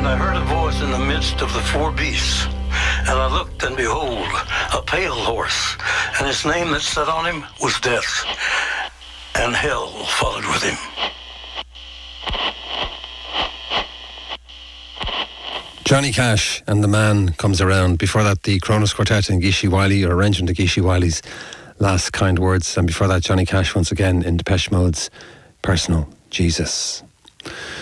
I heard a voice in the midst of the four beasts. And I looked, and behold, a pale horse, and his name that sat on him was Death, and hell followed with him. Johnny Cash and The Man Comes Around. Before that, the Kronos Quartet and Geeshie Wiley, or arrangement of Geeshie Wiley's Last Kind Words. And before that, Johnny Cash once again in Depeche Mode's Personal Jesus.